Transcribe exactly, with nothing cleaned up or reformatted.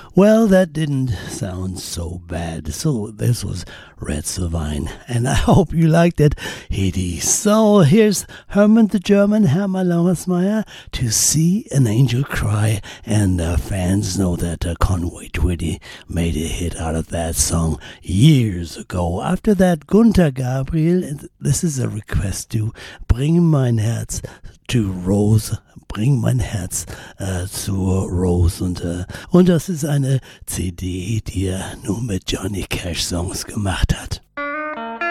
Well, that didn't sound so bad. So this was Red Sylvain, and I hope you liked it, Hedy. So here's Herman the German, Hermann Lauersmeyer, To See an Angel Cry, and uh, fans know that uh, Conway Twitty made a hit out of that song years ago. After that, Gunter Gabriel, and this is a request to Bring Mein Herz to Rose. Bring mein Herz äh, zur Rose. Und, äh, und das ist eine C D, die er nur mit Johnny Cash Songs gemacht hat.